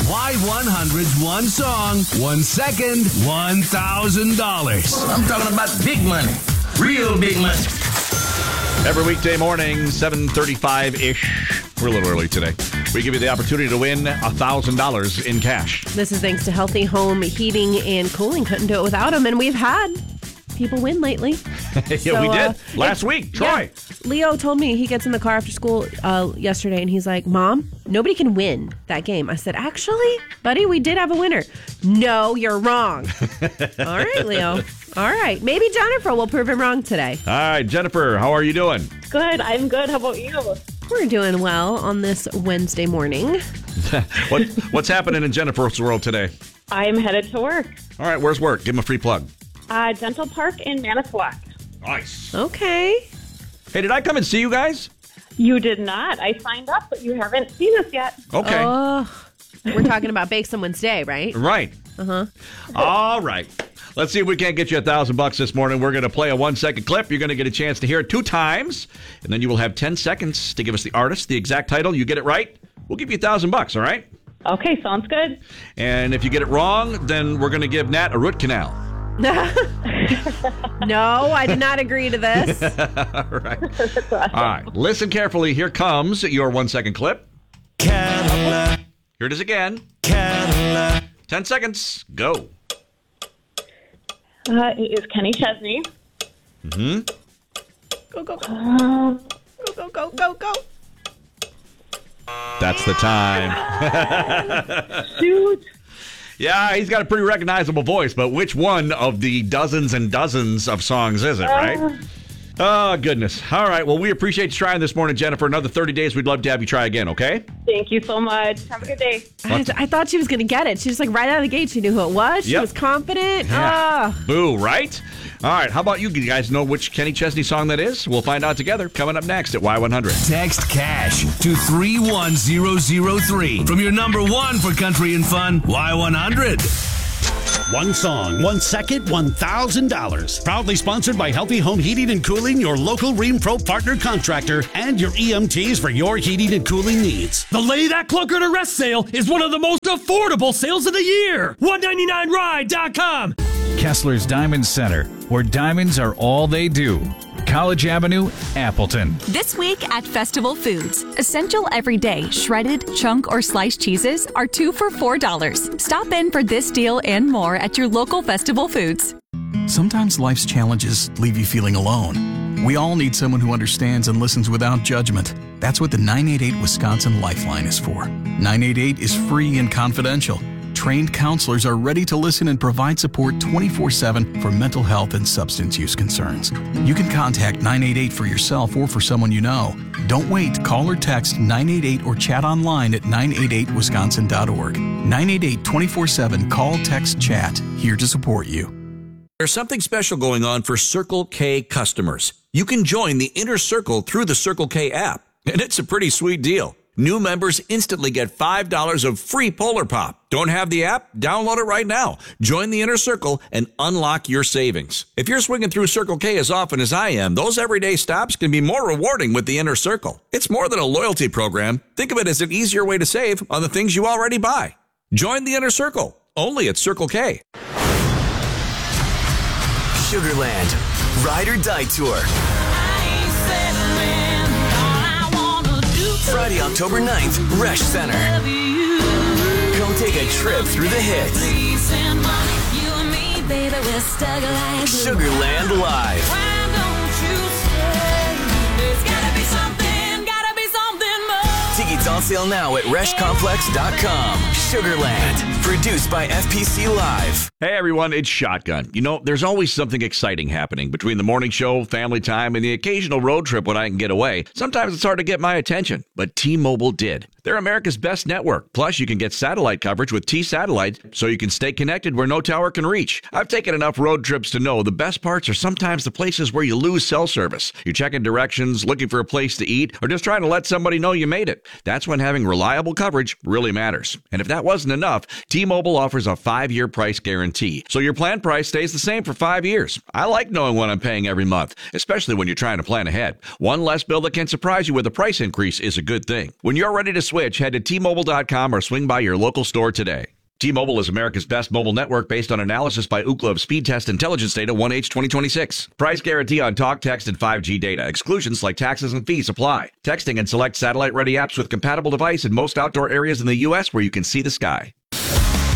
Y100's one song, 1 second, $1,000. I'm talking about big money. Real big money. Every weekday morning, 7:35-ish. We're a little early today. We give you the opportunity to win $1,000 in cash. This is thanks to Healthy Home Heating and Cooling. Couldn't do it without them. And we've had people win lately. Yeah, we did. Last week, Troy. Yeah. Leo told me he gets in the car after school yesterday, and he's like, Mom, nobody can win that game. I said, actually, buddy, we did have a winner. No, you're wrong. All right, Leo. All right. Maybe Jennifer will prove him wrong today. All right, Jennifer, how are you doing? Good. I'm good. How about you? We're doing well on this Wednesday morning. What's happening in Jennifer's world today? I'm headed to work. All right, where's work? Give him a free plug. Dental Park in Manitowoc. Nice. Okay. Hey, did I come and see you guys? You did not. I signed up, but you haven't seen us yet. Okay. We're talking about Bake Someone's Day, right? Right. Uh-huh. All right. Let's see if we can't get you $1,000 this morning. We're going to play a 1-second clip. You're going to get a chance to hear it 2 times, and then you will have 10 seconds to give us the artist, the exact title. You get it right, we'll give you $1,000, all right? Okay, sounds good. And if you get it wrong, then we're going to give Nat a root canal. No, I did not agree to this. All right. All right. Listen carefully. Here comes your 1-second clip. Cadillac. Here it is again. Cadillac. 10 seconds. Go. It is Kenny Chesney. Mm-hmm. Go, go, go. Go, go, go, go, go. That's the time. Shoot. Yeah, he's got a pretty recognizable voice, but which one of the dozens and dozens of songs is it, right? Oh, goodness. All right, well, we appreciate you trying this morning, Jennifer. Another 30 days, we'd love to have you try again, okay? Thank you so much. Have a good day. I thought she was going to get it. She was like right out of the gate. She knew who it was. She was confident. Yeah. Boo, right? All right, how about you guys know which Kenny Chesney song that is? We'll find out together coming up next at Y100. Text CASH to 31003 from your number 1 for country and fun, Y100. One song, 1 second, $1,000. Proudly sponsored by Healthy Home Heating and Cooling, your local Rheem Pro partner contractor, and your EMTs for your heating and cooling needs. The Lay That Clunker to Rest sale is one of the most affordable sales of the year. $199ride.com. Kessler's Diamond Center, where diamonds are all they do. College Avenue, Appleton. This week at Festival Foods, essential everyday shredded, chunk, or sliced cheeses are 2 for $4. Stop in for this deal and more at your local Festival Foods. Sometimes life's challenges leave you feeling alone. We all need someone who understands and listens without judgment. That's what the 988 Wisconsin Lifeline is for. 988 is free and confidential. Trained counselors are ready to listen and provide support 24/7 for mental health and substance use concerns. You can contact 988 for yourself or for someone you know. Don't wait. Call or text 988 or chat online at 988wisconsin.org. 988 24/7 call, text, chat. Here to support you. There's something special going on for Circle K customers. You can join the Inner Circle through the Circle K app, and it's a pretty sweet deal. New members instantly get $5 of free Polar Pop. Don't have the app? Download it right now. Join the Inner Circle and unlock your savings. If you're swinging through Circle K as often as I am, those everyday stops can be more rewarding with the Inner Circle. It's more than a loyalty program. Think of it as an easier way to save on the things you already buy. Join the Inner Circle, only at Circle K. Sugarland, Ride or Die Tour. Friday, October 9th, Resch Center. Come take a trip through the hits. Sugarland Live. Tickets on sale now at ReschComplex.com. Sugarland, produced by FPC Live. Hey everyone, it's Shotgun. You know, there's always something exciting happening between the morning show, family time, and the occasional road trip when I can get away. Sometimes it's hard to get my attention, but T-Mobile did. They're America's best network. Plus, you can get satellite coverage with T-Satellite, so you can stay connected where no tower can reach. I've taken enough road trips to know the best parts are sometimes the places where you lose cell service. You're checking directions, looking for a place to eat, or just trying to let somebody know you made it. That's when having reliable coverage really matters. And if that wasn't enough, T-Mobile offers a 5-year price guarantee, so your plan price stays the same for 5 years. I like knowing what I'm paying every month, especially when you're trying to plan ahead. One less bill that can surprise you with a price increase is a good thing. When you're ready to switch switch, head to T-Mobile.com or swing by your local store today. T-Mobile is America's best mobile network based on analysis by Ookla of Speed Test Intelligence Data 1H 2026. Price guarantee on talk, text, and 5G data. Exclusions like taxes and fees apply. Texting and select satellite-ready apps with compatible device in most outdoor areas in the U.S. where you can see the sky.